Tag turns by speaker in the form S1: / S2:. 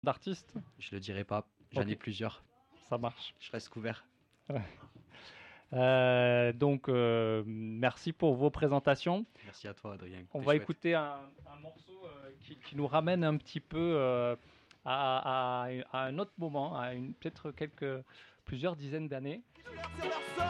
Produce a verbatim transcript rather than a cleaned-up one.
S1: d'artistes?
S2: Je le dirai pas, j'en
S1: Ok.
S2: ai plusieurs.
S1: Ça marche.
S2: Je reste couvert.
S1: Euh, donc, euh, merci pour vos présentations.
S2: Merci à toi, Adrien.
S1: On
S2: C'était
S1: va
S2: chouette.
S1: écouter un, un morceau euh, qui, qui nous ramène un petit peu euh, à, à- à un autre moment, à une- peut-être quelques plusieurs dizaines d'années.